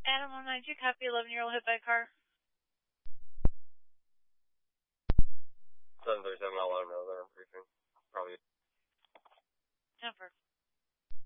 Adam 192, copy 11-year-old hit by a car. 737, I'll let him know they're in briefing.